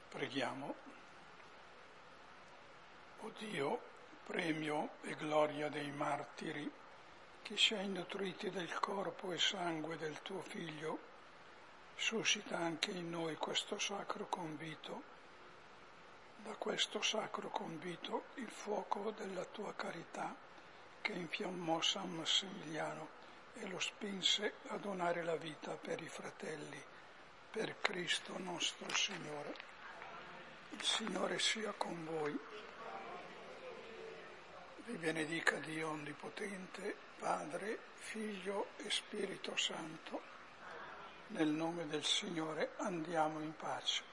Preghiamo. O Dio, premio e gloria dei martiri, che si è nutriti del corpo e sangue del tuo Figlio, suscita anche in noi questo sacro convito. Da questo sacro convito il fuoco della tua carità che infiammò San Massimiliano e lo spinse a donare la vita per i fratelli, per Cristo nostro Signore. Il Signore sia con voi. Vi benedica Dio Onnipotente, Padre, Figlio e Spirito Santo. Nel nome del Signore andiamo in pace.